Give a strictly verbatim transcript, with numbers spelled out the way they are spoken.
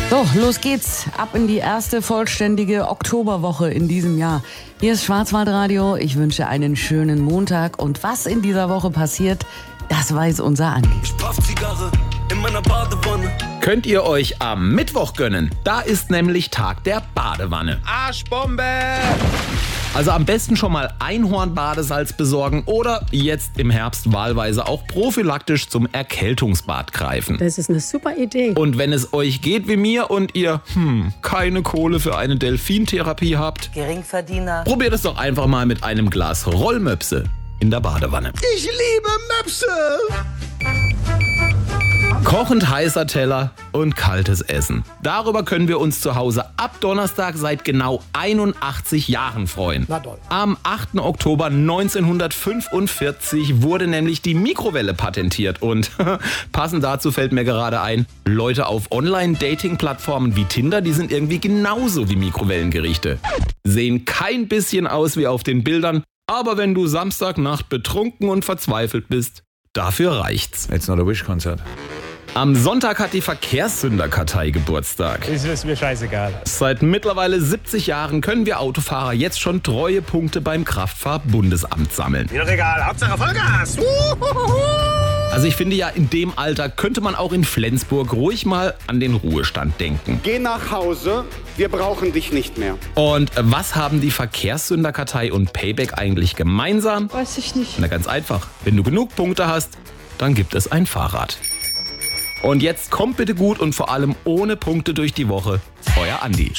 So, los geht's. Ab in die erste vollständige Oktoberwoche in diesem Jahr. Hier ist Schwarzwaldradio. Ich wünsche einen schönen Montag. Und was in dieser Woche passiert, das weiß unser Andi. Ich puff Zigarre in meiner Badewanne. Könnt ihr euch am Mittwoch gönnen. Da ist nämlich Tag der Badewanne. Arschbombe! Also am besten schon mal Einhornbadesalz besorgen oder jetzt im Herbst wahlweise auch prophylaktisch zum Erkältungsbad greifen. Das ist eine super Idee. Und wenn es euch geht wie mir und ihr hm, keine Kohle für eine Delfintherapie habt, Geringverdiener. probiert es doch einfach mal mit einem Glas Rollmöpse in der Badewanne. Ich liebe Möpse! Kochend heißer Teller und kaltes Essen. Darüber können wir uns zu Hause ab Donnerstag seit genau einundachtzig Jahren freuen. Na toll. Am achten Oktober neunzehnhundertfünfundvierzig wurde nämlich die Mikrowelle patentiert und passend dazu fällt mir gerade ein, Leute auf Online-Dating-Plattformen wie Tinder, die sind irgendwie genauso wie Mikrowellengerichte. Sehen kein bisschen aus wie auf den Bildern, aber wenn du Samstagnacht betrunken und verzweifelt bist, dafür reicht's. It's not a Wish-Konzert. Am Sonntag hat die Verkehrssünderkartei Geburtstag. Das ist mir scheißegal. Seit mittlerweile siebzig Jahren können wir Autofahrer jetzt schon Treuepunkte beim Kraftfahrt-Bundesamt sammeln. Mir doch egal, Hauptsache Vollgas! Also ich finde ja, in dem Alter könnte man auch in Flensburg ruhig mal an den Ruhestand denken. Geh nach Hause, wir brauchen dich nicht mehr. Und was haben die Verkehrssünderkartei und Payback eigentlich gemeinsam? Weiß ich nicht. Na ganz einfach, wenn du genug Punkte hast, dann gibt es ein Fahrrad. Und jetzt kommt bitte gut und vor allem ohne Punkte durch die Woche. Euer Andi.